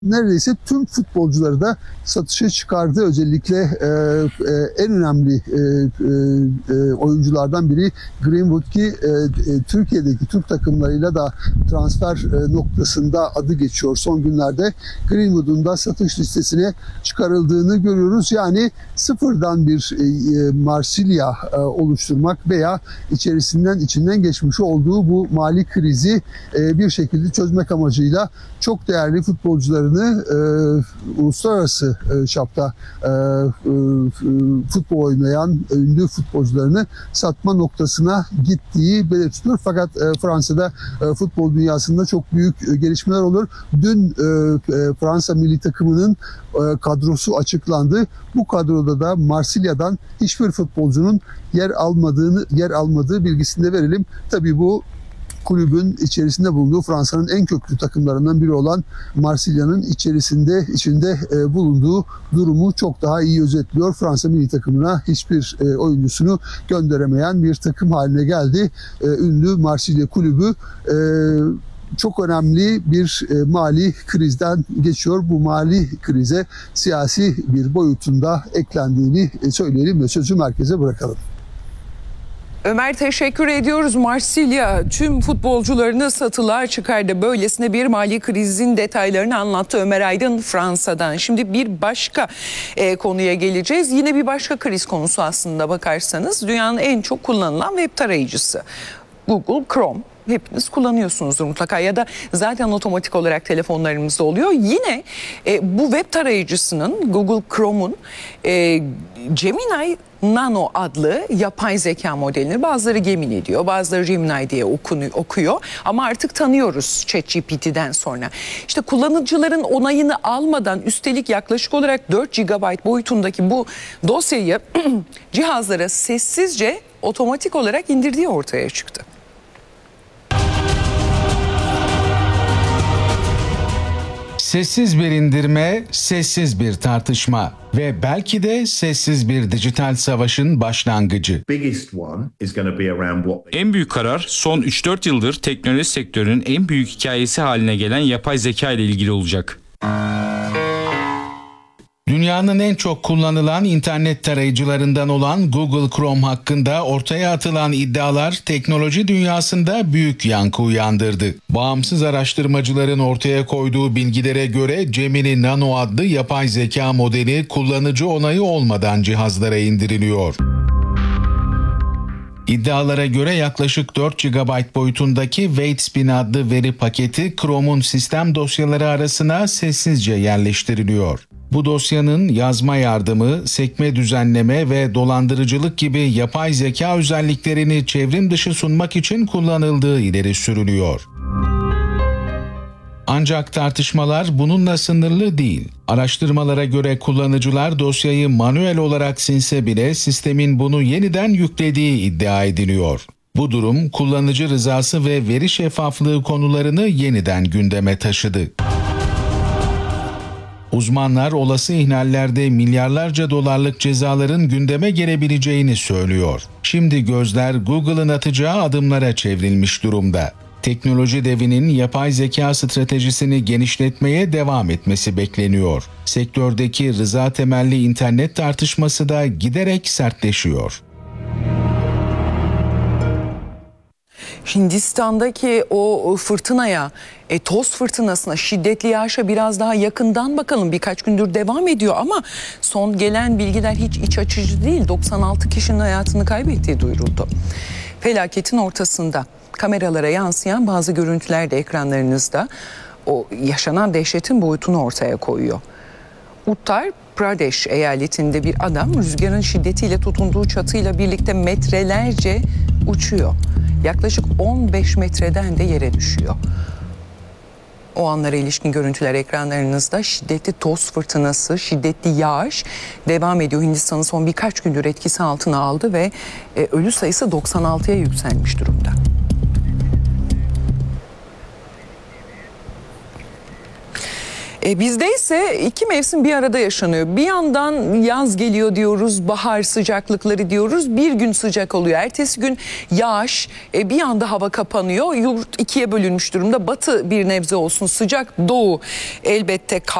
neredeyse tüm futbolcuları da satışa çıkardı. Özellikle en önemli oyunculardan biri Greenwood ki Türkiye'deki Türk takımlarıyla da transfer noktasında adı geçiyor. Son günlerde Greenwood'un da satış listesine çıkarıldığını görüyoruz. Yani sıfırdan bir Marsilya oluşturmak veya içinden geçmiş olduğu bu mali krizi bir şekilde çözmek amacıyla çok değerli futbolcularını uluslararası çapta futbol oynayan ünlü futbolcularını satma noktasına gittiği belirtiliyor. Fakat Fransa'da futbol dünyasında çok büyük gelişmeler olur. Dün Fransa milli takımının kadrosu açıklandı. Bu kadroda da Marsilya'dan hiçbir futbolcunun yer almadığı bilgisini de verelim. Tabii bu kulübün içerisinde bulunduğu Fransa'nın en köklü takımlarından biri olan Marsilya'nın içinde bulunduğu durumu çok daha iyi özetliyor. Fransa milli takımına hiçbir oyuncusunu gönderemeyen bir takım haline geldi. Ünlü Marsilya kulübü çok önemli bir mali krizden geçiyor. Bu mali krize siyasi bir boyutunda eklendiğini söyleyelim ve sözü merkeze bırakalım. Ömer, teşekkür ediyoruz. Marsilya tüm futbolcularını satılığa çıkardı. Böylesine bir mali krizin detaylarını anlattı Ömer Aydın Fransa'dan. Şimdi bir başka konuya geleceğiz. Yine bir başka kriz konusu aslında bakarsanız. Dünyanın en çok kullanılan web tarayıcısı Google Chrome. Hepiniz kullanıyorsunuzdur mutlaka ya da zaten otomatik olarak telefonlarımızda oluyor. Yine bu web tarayıcısının, Google Chrome'un Gemini Nano adlı yapay zeka modelini bazıları Gemini diyor, bazıları Gemini diye okuyor. Ama artık tanıyoruz ChatGPT'den sonra. İşte kullanıcıların onayını almadan üstelik yaklaşık olarak 4 GB boyutundaki bu dosyayı cihazlara sessizce otomatik olarak indirdiği ortaya çıktı. Sessiz bir indirme, sessiz bir tartışma ve belki de sessiz bir dijital savaşın başlangıcı. En büyük karar son 3-4 yıldır teknoloji sektörünün en büyük hikayesi haline gelen yapay zeka ile ilgili olacak. Dünyanın en çok kullanılan internet tarayıcılarından olan Google Chrome hakkında ortaya atılan iddialar teknoloji dünyasında büyük yankı uyandırdı. Bağımsız araştırmacıların ortaya koyduğu bilgilere göre Gemini Nano adlı yapay zeka modeli kullanıcı onayı olmadan cihazlara indiriliyor. İddialara göre yaklaşık 4 GB boyutundaki Waitspin adlı veri paketi Chrome'un sistem dosyaları arasına sessizce yerleştiriliyor. Bu dosyanın yazma yardımı, sekme düzenleme ve dolandırıcılık gibi yapay zeka özelliklerini çevrim dışı sunmak için kullanıldığı ileri sürülüyor. Ancak tartışmalar bununla sınırlı değil. Araştırmalara göre kullanıcılar dosyayı manuel olarak silse bile sistemin bunu yeniden yüklediği iddia ediliyor. Bu durum kullanıcı rızası ve veri şeffaflığı konularını yeniden gündeme taşıdı. Uzmanlar olası ihlallerde milyarlarca dolarlık cezaların gündeme gelebileceğini söylüyor. Şimdi gözler Google'ın atacağı adımlara çevrilmiş durumda. Teknoloji devinin yapay zeka stratejisini genişletmeye devam etmesi bekleniyor. Sektördeki rıza temelli internet tartışması da giderek sertleşiyor. Hindistan'daki o fırtınaya, toz fırtınasına, şiddetli yağışa biraz daha yakından bakalım. Birkaç gündür devam ediyor ama son gelen bilgiler hiç iç açıcı değil. 96 kişinin hayatını kaybettiği duyuruldu. Felaketin ortasında kameralara yansıyan bazı görüntüler de ekranlarınızda o yaşanan dehşetin boyutunu ortaya koyuyor. Uttar Pradesh eyaletinde bir adam rüzgarın şiddetiyle tutunduğu çatıyla birlikte metrelerce uçuyor. Yaklaşık 15 metreden de yere düşüyor. O anlara ilişkin görüntüler ekranlarınızda. Şiddetli toz fırtınası, şiddetli yağış devam ediyor. Hindistan'ın son birkaç gündür etkisi altına aldı ve ölü sayısı 96'ya yükselmiş durumda. Bizde ise iki mevsim bir arada yaşanıyor. Bir yandan yaz geliyor diyoruz, bahar sıcaklıkları diyoruz. Bir gün sıcak oluyor, ertesi gün yağış, bir anda hava kapanıyor. Yurt ikiye bölünmüş durumda. Batı bir nebze olsun sıcak, doğu elbette